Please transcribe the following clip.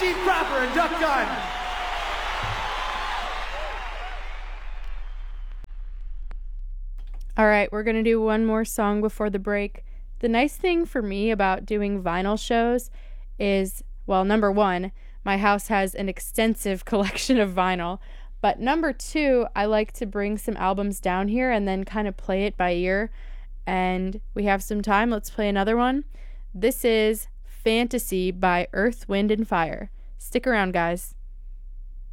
Steve Cropper and Duck Gun. All right, we're going to do one more song before the break. The nice thing for me about doing vinyl shows is, well, number one, my house has an extensive collection of vinyl. But number two, I like to bring some albums down here and then kind of play it by ear. And we have some time. Let's play another one. This is Fantasy by Earth, Wind, and Fire. Stick around, guys.